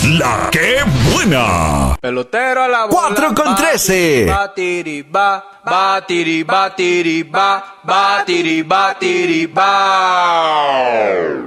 La que buena. Pelotero a la bola. 4 con 13. Batiri, ba, batiri, batiri, ba, batiri, batiri, ba.